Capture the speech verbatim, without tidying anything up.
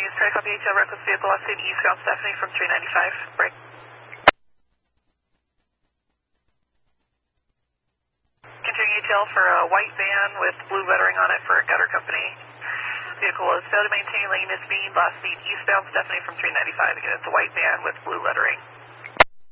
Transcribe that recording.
News, Tri Copy H L, reckless vehicle, last seen eastbound Stephanie from three ninety-five. Break. Entering H L for a white van with blue lettering on it for a gutter company. Vehicle was failed to maintain lane is being last seen eastbound Stephanie from three ninety-five. Again, it's a white van with blue lettering.